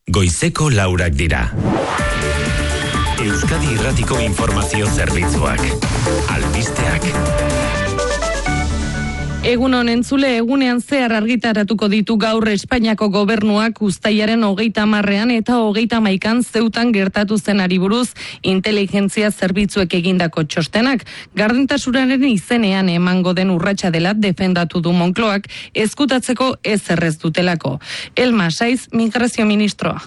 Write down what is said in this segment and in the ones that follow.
goizeko 4 dira. Euskadi Irratiko informazio zerbitzuak. Albisteak. Egun honen zule, egunean zehar argitaratuko ditu gaur Espainiako gobernuak uztailaren 30 eta 31 Zeutan gertatu zenari buruz inteligentzia zerbitzuek egindako txostenak. Gardentasunaren izenean emango den urratsa dela defendatu du Moncloak, ezkutatzeko ezer ez dutelako. Elma Saiz, migrazio ministroa.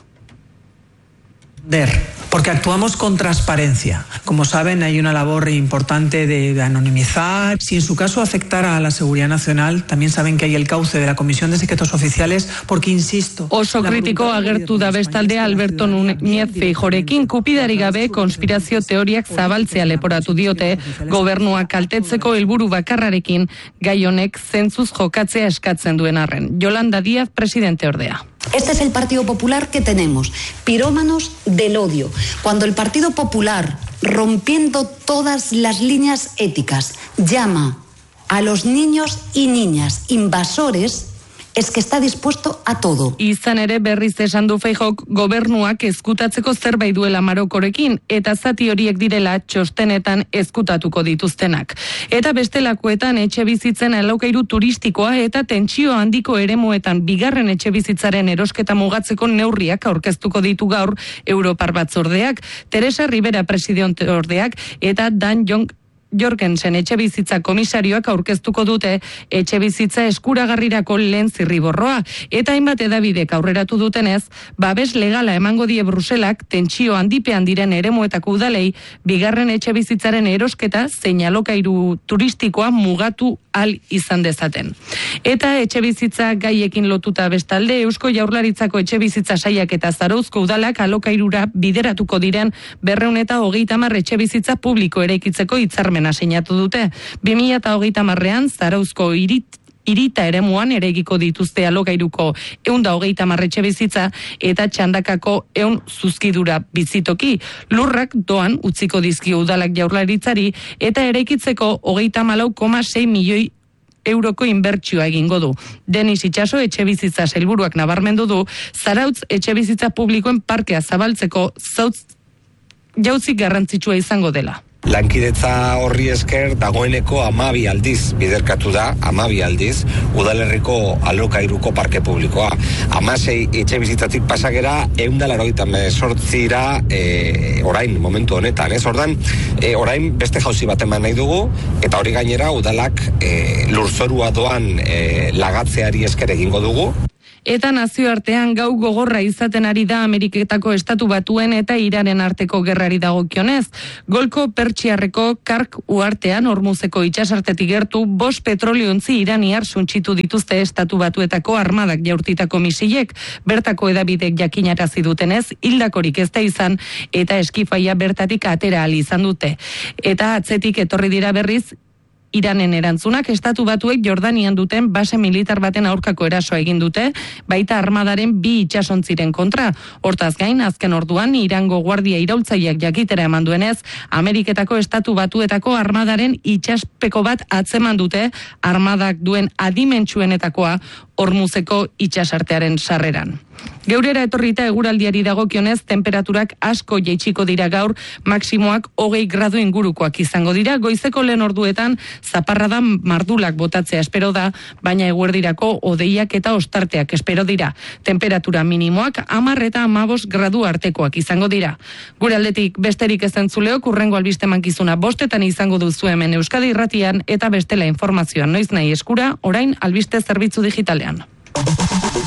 Porque actuamos con transparencia. Como saben, hay una labor importante de anonimizar. Si en su caso afectara a la seguridad nacional, también saben que hay el cauce de la Comisión de Secretos Oficiales, porque insisto... Oso kritiko agertu da bestalde Alberto Núñez Feijóorekin kupidari gabe konspirazio teoriak zabaltzea leporatu diote, gobernua kaltetzeko helburu bakarrarekin gai honek zentzuz jokatzea eskatzen duen arren. Yolanda Díaz, presidente ordea. Este es el Partido Popular que tenemos, pirómanos del odio. Cuando el Partido Popular, rompiendo todas las líneas éticas, llama a los niños y niñas invasores, es que está dispuesto a todo. Izan ere berriz esan du Feijóok gobernuak ezkutatzeko zerbait duela Marokorekin, eta zati horiek direla txostenetan ezkutatuko dituztenak. Eta bestelakoetan etxebizitzen alokairu turistikoa eta tentsio handiko eremuetan bigarren etxebizitzaren erosketa mugatzeko neurriak aurkeztuko ditu gaur Europar Batzordeak, Teresa Rivera presidente ordeak eta Dan Jorgensen etxebizitza komisarioak aurkeztuko dute etxebizitza eskuragarrirako lehen zirriborroa. Eta hainbat hedabidek aurreratu dutenez, babes legala emango die Bruselak tentsio handipean diren eremuetako udalei bigarren etxebizitzaren erosketa zein alokairu turistikoa mugatu al izan dezaten. Eta etxebizitza gaiekin lotuta bestalde, Eusko Jaurlaritzako etxebizitza saiak eta Zarauzko udalak alokairura bideratuko diren 230 etxebizitza publiko eraikitzeko hitzarmena sinatu dute. 2030ean Zarauzko Irita eremuan eraikiko dituzte alokairuko 130 etxebizitza eta Txandakako 100 zuzkidura bizitoki. Lurrak doan utziko dizkio udalak Jaurlaritzari eta eraikitzeko 34,6 milioi euroko inbertsioa egingo du. Denis Itxaso etxebizitza sailburuak nabarmendu du, Zarautz etxebizitza publikoen parkea zabaltzeko jauzi garrantzitsua izango dela. Lankidetza horri esker dagoeneko 12 aldiz biderkatu da, 12 aldiz, udalerriko alokairuko parke publikoa. 16 etxe bizitatik pasagera, 188ra orain, momentu honetan, ez? Ordan, orain beste jauzi bat eman nahi dugu, eta hori gainera udalak lurzorua doan lagatzeari esker egingo dugu. Eta nazioartean gau gogorra izaten ari da Ameriketako Estatu Batuen eta Iranen arteko gerrari dagokionez. Golko Pertsiarreko Kark uhartean Hormuzeko itsasartetik gertu 5 petroliontzi iraniar suntsitu dituzte Estatu Batuetako armadak jaurtitako misilek. Bertako hedabidek jakinarazi dutenez, hildakorik ez da izan eta eskifaia bertatik atera ahal izan dute. Eta atzetik etorri dira berriz Iranen erantzunak. Estatu Batuek Jordanian duten base militar baten aurkako erasoa egin dute, baita armadaren 2 itsasontziren kontra. Hortaz gain, azken orduan Irango guardia iraultzaileak jakitera eman duenez, Ameriketako Estatu Batuetako armadaren itsaspeko bat atzeman dute, armadak duen adimentsuenetakoa Hormuzeko itsasartearen sarreran. Geurera etorrita eguraldiari dagokionez, temperaturak asko jaitsiko dira gaur, maksimoak 20 gradu ingurukoak izango dira, goizeko lehen orduetan zaparrada mardulak botatzea espero da, baina eguerdirako hodeiak eta ostarteak espero dira. Temperatura minimoak 10 eta 15 gradu artekoak izango dira. Gure aldetik besterik ez entzuleok, hurrengo albiste mankizuna 5etan izango duzu hemen Euskadi Irratian eta bestela informazioa noiz nahi eskura, orain albiste zerbitzu digitalean.